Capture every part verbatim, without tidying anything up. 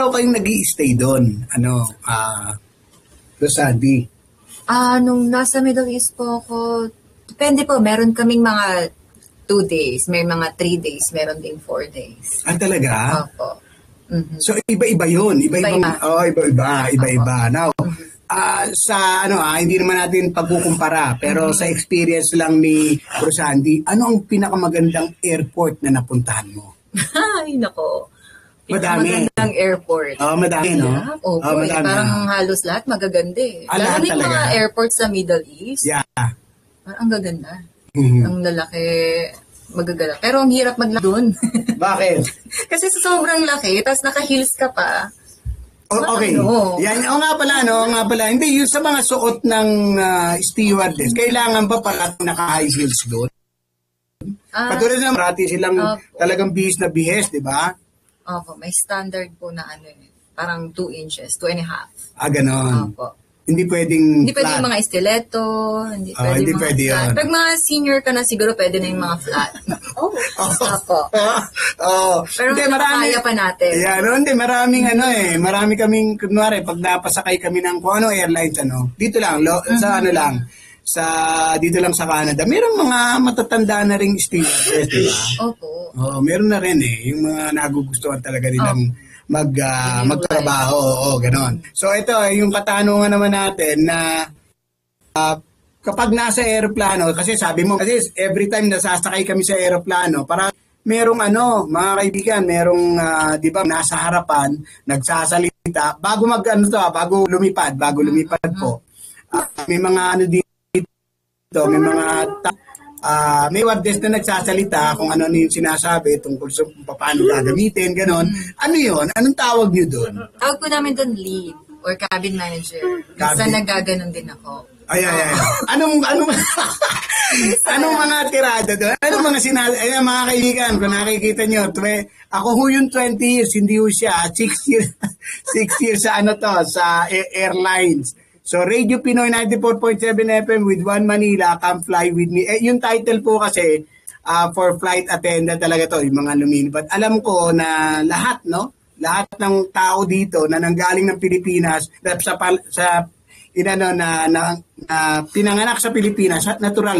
araw kayong nag-i-stay doon? Ano, ah, uh, Rosandi? Ah, uh, nung nasa Middle East po ako, depende po, meron kaming mga two days, may mga three days, meron ding four days. Ah, talaga? Opo. Mm-hmm. So, iba-iba yun. Iba-iba. Iba-iba. Oh, iba-iba. Iba-iba. Now, uh, sa, ano, ah, hindi naman natin pagkukumpara, pero mm-hmm. sa experience lang ni Rosandi, ano ang pinakamagandang airport na napuntahan mo? Ay, nako. Madami. Magandang airport. Oo, oh, madami, no? Oo, oh, eh, parang halos lahat magaganda eh. Ah, lahat talaga? Mga airport sa Middle East. Yeah. Parang ang gaganda. Mm-hmm. Ang lalaki, magaganda. Pero ang hirap maglakad doon. Bakit? Kasi sa sobrang laki, tapos naka-heels ka pa. Oh, okay. Ano? Yan, o nga pala, no? O nga pala. Hindi, yung sa mga suot ng uh, stewardess, kailangan ba pala naka-high heels doon? Ah, Katulad na marati silang uh, talagang bihis na bihis, di ba? Opo, may standard po na ano eh. Parang two inches, two and a half. Ah, ganon. Opo. Hindi pwedeng Hindi pwede yung mga stiletto, hindi oh, pwede hindi yung mga pwede flat. yun. Pag mga senior ka na siguro, pwede na yung mga flat. Oh, opo. Oh, pero hindi, marami, kaya pa natin. Yeah, no, hindi, maraming ano eh, marami kaming, kunwari, pag napasakay kami ng kung ano airlines, ano, dito lang, lo, mm-hmm. sa ano lang, sa dito lang sa Canada, meron mga matatanda na ring stewardess, di ba? Opo. Oh, meron na rin eh, yung mga nagugustuhan talaga nilang oh. mag uh, magtrabaho, oo, ganon. So ito, yung katanungan naman natin na uh, kapag nasa eroplano, kasi sabi mo, kasi every time nasasakay kami sa eroplano, para merong ano, mga kaibigan, merong, uh, di ba, nasa harapan, nagsasalita, bago mag, ano to, bago lumipad, bago lumipad po, uh, may mga ano dito, may mga ta- uh, may wordess na nagsasalita kung ano yung sinasabi tungkol sa kung paano gagamitin, ganon. Ano yun? Anong tawag nyo doon? Tawag po namin doon lead or cabin manager. Kasi nagaganon din ako. Ay, ay, ay. Anong, anong, anong mga tirada doon? Anong mga sinasabi? Ay, mga kaibigan, kung nakikita nyo, twe, ako ho yung twenty years, hindi ho siya. six years, six years sa ano to, sa airlines. So, Radio Pinoy ninety-four point seven F M with One Manila, come fly with me. Eh, yung title po kasi, uh, for flight attendant talaga to, yung mga lumilipad. Alam ko na lahat, no? Lahat ng tao dito na nanggaling ng Pilipinas, sa, sa inano na, na, na pinanganak sa Pilipinas, natural.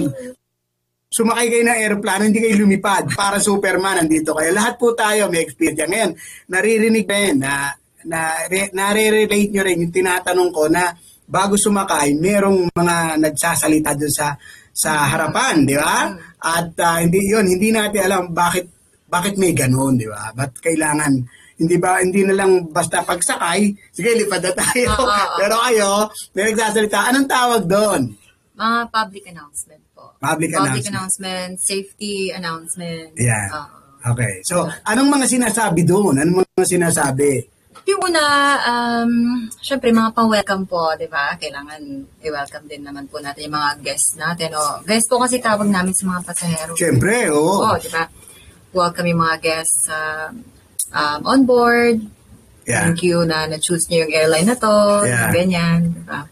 Sumakay kayo ng aeroplano, hindi kayo lumipad. Para Superman, nandito kayo. Lahat po tayo may experience. Ngayon, naririnig ba yun na, na, nare-relate nyo rin yung tinatanong ko na bago sumakay, merong mga nagsasalita doon sa sa harapan, di ba? At uh, hindi yun, hindi natin alam bakit bakit may ganoon, di ba? Ba't kailangan, hindi ba, hindi na lang basta pagsakay, sige, lipad na tayo. Uh, uh, uh. Pero kayo, may nagsasalita, anong tawag doon? Mga uh, public announcement po. Public, public announcement. announcement, safety announcement. Yeah. Uh, okay. So, anong mga sinasabi doon? Anong mga sinasabi? Yung una, um, syempre mga pang-welcome po, di ba? Kailangan i-welcome din naman po natin yung mga guests natin. O, guests po kasi tawag namin sa mga pasahero. Syempre, oo. Oo, di ba? Welcome yung mga guests uh, um, on board. Yeah. Thank you na na-choose niyo yung airline na to. Yeah. Ganyan, di ba?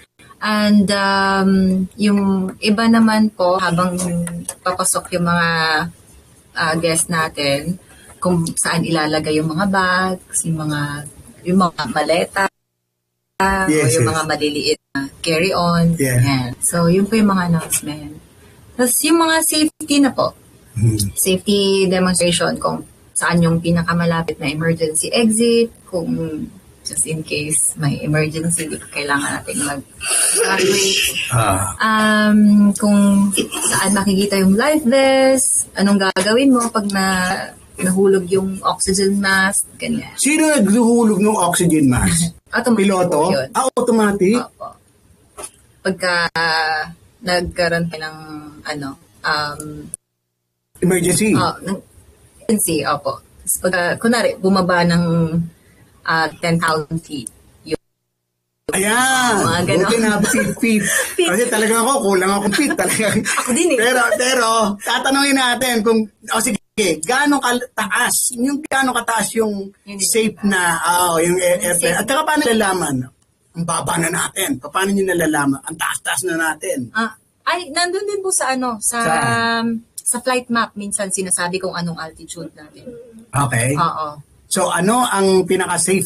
And um, yung iba naman po, habang papasok yung mga uh, guests natin, kung saan ilalagay yung mga bags, yung mga yung mga maleta, yes, o yung yes. mga maliliit na carry-on. Yeah. Yan. So, yun po yung mga announcement. Tapos yung mga safety na po. Hmm. Safety demonstration kung saan yung pinakamalapit na emergency exit, kung just in case may emergency, di kailangan natin mag-evacuate. Ah. Um, kung saan makikita yung life vest, anong gagawin mo pag na nahulog yung oxygen mask, ganyan. Sino naghuhulog ng oxygen mask? Automatic. Piloto? Yun. Ah, automatic? Opo. Pagka uh, nagkaroon tayo ng ano, um, emergency? Oh, ng emergency, opo. Pagka, kunwari, bumaba ng uh, ten thousand feet. Yun. Ayan! Buti na feet, feet. Kasi talaga ako, kulang ako feet. Talaga. Ako din eh. Pero, pero, tatanungin natin kung, o oh, sige, Okay, gaano kataas? Yung gaano kataas yung safe na oh, yung airplane. At saka paano nalalaman? Ang baba na natin. Paano nyo nalalaman? Ang taas-taas na natin. Ah, ay, nandun din po sa ano, sa sa, sa flight map minsan sinasabi kung anong altitude natin. Okay. Oo. So ano ang pinaka-safe